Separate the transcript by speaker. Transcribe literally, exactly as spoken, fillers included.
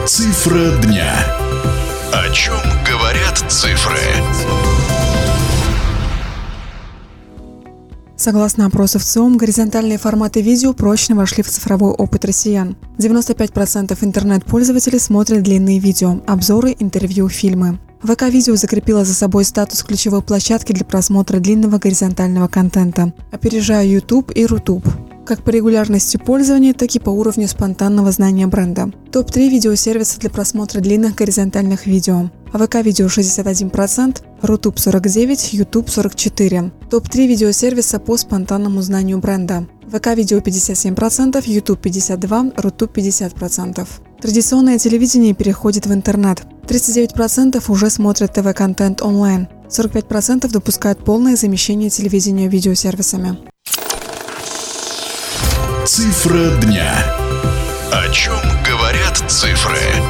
Speaker 1: Цифра дня. О чем говорят цифры?
Speaker 2: Согласно опросу в ЦИОМ, горизонтальные форматы видео прочно вошли в цифровой опыт россиян. девяносто пять процентов интернет-пользователей смотрят длинные видео, обзоры, интервью, фильмы. ВК-видео закрепило за собой статус ключевой площадки для просмотра длинного горизонтального контента, опережая YouTube и Рутуб. Как по регулярности пользования, так и по уровню спонтанного знания бренда. топ три видеосервиса для просмотра длинных горизонтальных видео. ВК-видео шестьдесят один процент, Рутуб сорок девять процентов, YouTube сорок четыре процента. топ три видеосервиса по спонтанному знанию бренда. ВК-видео пятьдесят семь процентов, YouTube пятьдесят два процента, Рутуб пятьдесят процентов. Традиционное телевидение переходит в интернет. тридцать девять процентов уже смотрят ТВ-контент онлайн. сорок пять процентов допускают полное замещение телевидения видеосервисами.
Speaker 1: Цифра дня. О чем говорят цифры?